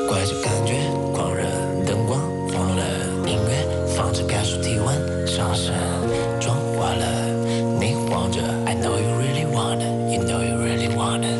怪这感觉狂热，灯光黄了，音乐放着感受体温上升，妆化了，你晃着 I know you really wanna